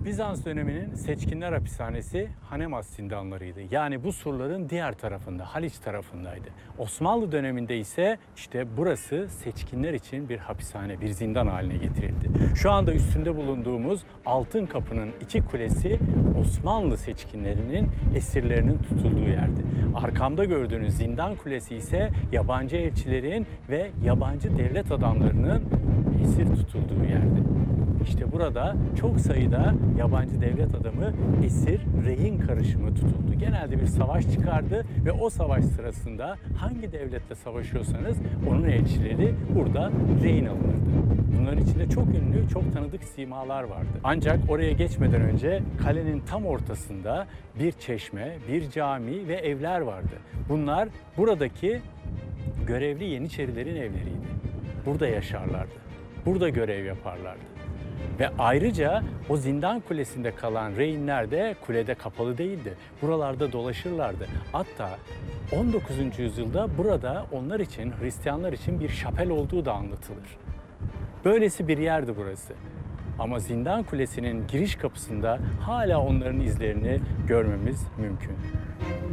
Bizans döneminin seçkinler hapishanesi Hanemas zindanlarıydı. Yani bu surların diğer tarafında, Haliç tarafındaydı. Osmanlı döneminde ise işte burası seçkinler için bir hapishane, bir zindan haline getirildi. Şu anda üstünde bulunduğumuz Altın Kapı'nın iki kulesi Osmanlı seçkinlerinin esirlerinin tutulduğu yerdi. Arkamda gördüğünüz zindan kulesi ise yabancı elçilerin ve yabancı devlet adamlarının esir tutulduğu yerdi. İşte burada çok sayıda yabancı devlet adamı esir, rehin karışımı tutuldu. Genelde bir savaş çıkardı ve o savaş sırasında hangi devletle savaşıyorsanız onun elçileri burada rehin alınırdı. Bunların içinde çok ünlü, çok tanıdık simalar vardı. Ancak oraya geçmeden önce kalenin tam ortasında bir çeşme, bir cami ve evler vardı. Bunlar buradaki görevli Yeniçerilerin evleriydi. Burada yaşarlardı. Burada görev yaparlardı. Ve ayrıca o zindan kulesinde kalan rehinler de kulede kapalı değildi. Buralarda dolaşırlardı. Hatta 19. yüzyılda burada onlar için, Hristiyanlar için bir şapel olduğu da anlatılır. Böylesi bir yerdi burası. Ama zindan kulesinin giriş kapısında hala onların izlerini görmemiz mümkün.